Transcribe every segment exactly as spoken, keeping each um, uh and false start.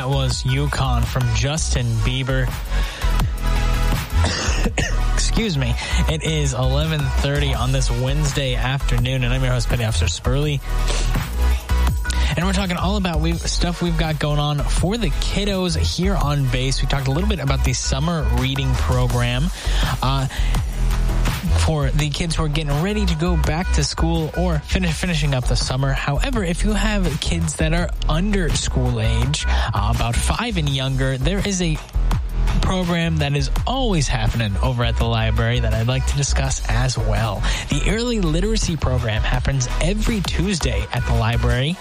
That was Yukon from Justin Bieber. Excuse me. It is eleven thirty on this Wednesday afternoon, and I'm your host, Petty Officer Spurley. And we're talking all about we've, stuff we've got going on for the kiddos here on base. We talked a little bit about the summer reading program uh, for the kids who are getting ready to go back to school or finish finishing up the summer. However, if you have kids that are under school age, uh, about five and younger, there is a program that is always happening over at the library that I'd like to discuss as well. The Early Literacy Program happens every Tuesday at the library.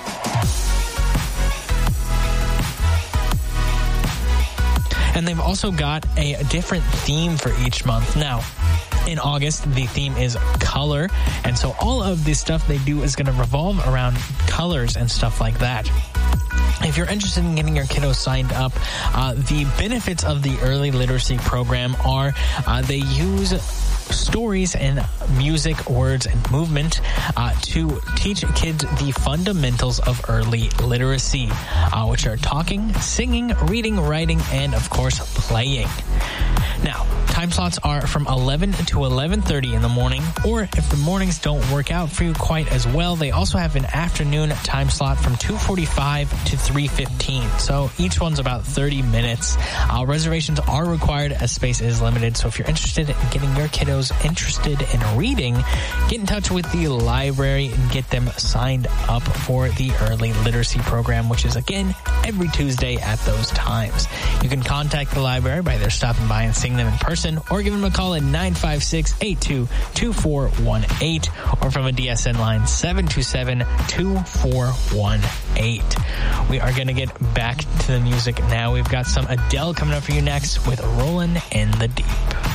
And they've also got a different theme for each month. Now, in August, the theme is color. And so all of the stuff they do is going to revolve around colors and stuff like that. If you're interested in getting your kiddos signed up, uh, the benefits of the Early Literacy Program are uh, they use stories and music, words, and movement uh, to teach kids the fundamentals of early literacy, uh, which are talking, singing, reading, writing, and, of course, playing. Now, time slots are from eleven to eleven thirty in the morning, or if the mornings don't work out for you quite as well, they also have an afternoon time slot from two forty-five to three fifteen. So each one's about thirty minutes. Uh, reservations are required as space is limited. So if you're interested in getting your kiddos interested in reading, get in touch with the library and get them signed up for the Early Literacy Program, which is, again, every Tuesday at those times. You can contact the library by either stopping by and seeing them in person, or give them a call at nine five six, eight two two four one eight, or from a D S N line seven two seven, two four one eight. We are going to get back to the music now. We've got some Adele coming up for you next with Rollin' in the Deep.